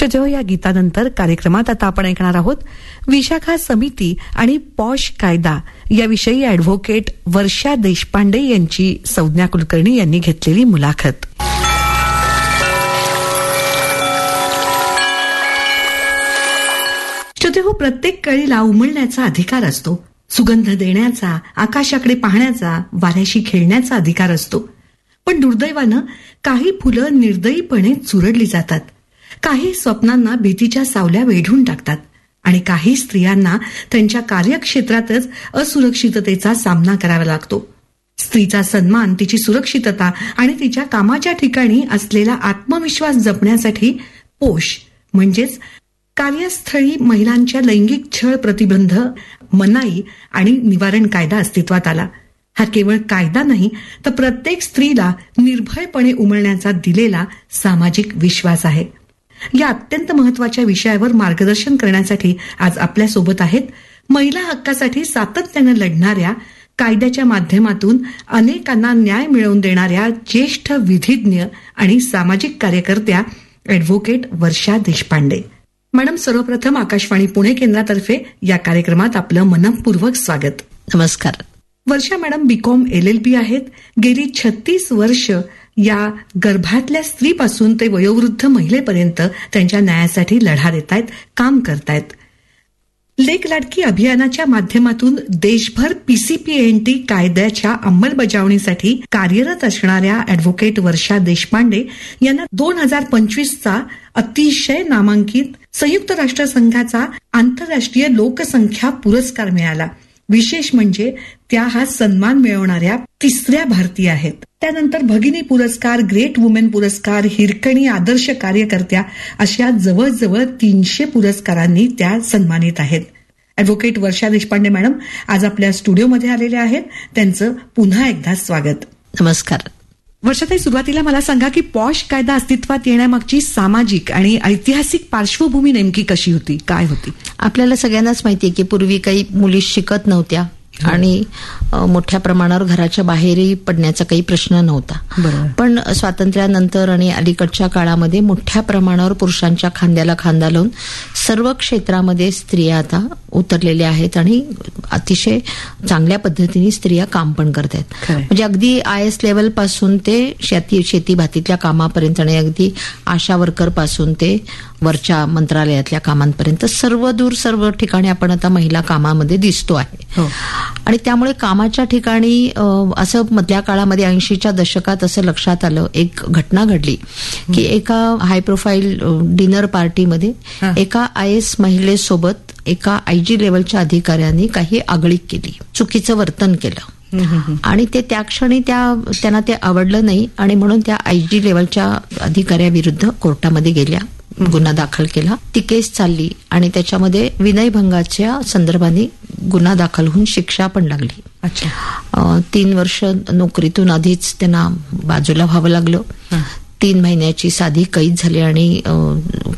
श्रोत्यो, या गीतानंतर कार्यक्रमात आता आपण ऐकणार आहोत विशाखा समिती आणि पॉश कायदा याविषयी ॲडव्होकेट वर्षा देशपांडे यांची संज्ञा कुलकर्णी यांनी घेतलेली मुलाखत. श्रोत्यो, प्रत्येक कळीला उमलण्याचा अधिकार असतो. सुगंध देण्याचा, आकाशाकडे पाहण्याचा, वाऱ्याशी खेळण्याचा अधिकार असतो. पण दुर्दैवानं काही फुलं निर्दयीपणे चुरडली जातात. काही स्वप्नांना भीतीच्या सावल्या वेढून टाकतात आणि काही स्त्रियांना त्यांच्या कार्यक्षेत्रातच असुरक्षिततेचा सामना करावा लागतो. स्त्रीचा सन्मान, तिची सुरक्षितता आणि तिच्या कामाच्या ठिकाणी असलेला आत्मविश्वास जपण्यासाठी पोष म्हणजेच कार्यस्थळी महिलांच्या लैंगिक छळ प्रतिबंध, मनाई आणि निवारण कायदा अस्तित्वात आला. हा केवळ कायदा नाही, तर प्रत्येक स्त्रीला निर्भयपणे उमलण्याचा दिलेला सामाजिक विश्वास आहे. या अत्यंत महत्वाच्या विषयावर मार्गदर्शन करण्यासाठी आज आपल्यासोबत आहेत महिला हक्कासाठी सातत्यानं लढणाऱ्या, कायद्याच्या माध्यमातून अनेकांना न्याय मिळवून देणाऱ्या ज्येष्ठ विधिज्ञ आणि सामाजिक कार्यकर्त्या ॲडव्होकेट वर्षा देशपांडे. मॅडम, सर्वप्रथम आकाशवाणी पुणे केंद्रातर्फे या कार्यक्रमात आपलं मनपूर्वक स्वागत. नमस्कार. वर्षा मॅडम बीकॉम LLB आहेत. गेली 36 वर्ष या गर्भातल्या स्त्रीपासून ते वयोवृद्ध महिलेपर्यंत त्यांच्या न्यायासाठी लढा देत आहेत, काम करतायत. लेक लाडकी अभियानाच्या माध्यमातून देशभर PCPNT कायद्याच्या अंमलबजावणीसाठी कार्यरत असणाऱ्या ॲडव्होकेट वर्षा देशपांडे यांना 2025चा अतिशय नामांकित संयुक्त राष्ट्रसंघाचा आंतरराष्ट्रीय लोकसंख्या पुरस्कार मिळाला. विशेष म्हणजे त्या हा सन्मान मिळवणाऱ्या तिसऱ्या भारतीय आहेत. त्यानंतर भगिनी पुरस्कार, ग्रेट वुमेन पुरस्कार, हिरकणी आदर्श कार्यकर्त्या अशा जवळजवळ 300 पुरस्कारांनी त्या सन्मानित आहेत. ॲडव्होकेट वर्षा देशपांडे मॅडम आज आपल्या स्टुडिओमध्ये आलेले आहेत. त्यांचं पुन्हा एकदा स्वागत. नमस्कार. वर्षाताई, सुरुवातीला मला सांगा की पॉश कायदा अस्तित्वात येण्यामागची सामाजिक आणि ऐतिहासिक पार्श्वभूमी नेमकी कशी होती, काय होती? आपल्याला सगळ्यांनाच माहिती आहे की पूर्वी काही मुली शिकत नव्हत्या आणि मोठ्या प्रमाणावर घराच्या बाहेरही पडण्याचा काही प्रश्न नव्हता. पण स्वातंत्र्यानंतर आणि अलीकडच्या काळामध्ये मोठ्या प्रमाणावर पुरुषांच्या खांद्याला खांदा लावून सर्व क्षेत्रामध्ये स्त्रिया आता उतरलेल्या आहेत आणि अतिशय चांगल्या पद्धतीने स्त्रिया काम पण करत आहेत. म्हणजे अगदी IS लेवल पासून ते शेती भातीतल्या कामापर्यंत आणि अगदी आशा वर्कर पासून ते वरच्या मंत्रालयातल्या कामांपर्यंत सर्व ठिकाणी आपण आता महिला कामामध्ये दिसतो आहे. आणि त्यामुळे कामाच्या ठिकाणी असं मधल्या काळामध्ये 80च्या दशकात असं लक्षात आलं, एक घटना घडली की एका हाय प्रोफाईल डिनर पार्टीमध्ये एका IS महिलेसोबत एका IG लेवलच्या अधिकाऱ्यांनी काही आगळीक केली, चुकीचं वर्तन केलं आणि ते त्या क्षणी त्यांना ते आवडलं नाही आणि म्हणून त्या IG लेवलच्या अधिकाऱ्याविरुद्ध कोर्टामध्ये गेल्या, गुन्हा दाखल केला. ती केस चालली आणि त्याच्यामध्ये विनयभंगाच्या संदर्भाने गुन्हा दाखल होऊन शिक्षा पण लागली. 3 वर्ष नोकरीतून आधीच त्यांना बाजूला व्हावं लागलं. 3 महिन्याची साधी कैद झाली आणि